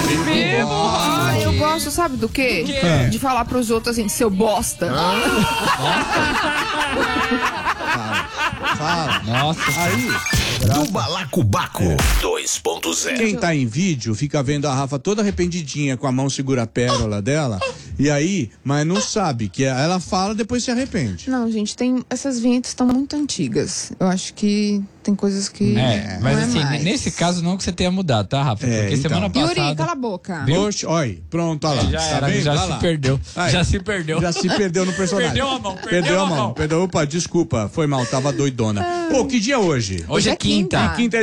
Eu gosto, sabe do quê? De falar pros outros assim, seu bosta. Fala. Nossa. Aí, Do Balacobaco 2.0. quem tá em vídeo fica vendo a Rafa toda arrependidinha, com a mão segura a pérola dela, e aí, mas não sabe que ela fala, depois se arrepende. Não, gente, essas vinhetas estão muito antigas. Eu acho que tem coisas que Mas não assim, é mais. nesse caso não que você tenha mudado, tá, Rafa? Porque então. semana passada... Yuri, cala a boca. Oxe, olha, pronto, olha lá. Já Tá era, vendo? já Olha se lá. perdeu. Aí. Já se perdeu. Já se perdeu no personagem. Perdeu a mão, Perdeu a mão. Opa, desculpa, foi mal, tava doidona. Pô, que dia é hoje? Hoje é quinta. quinta. Quinta é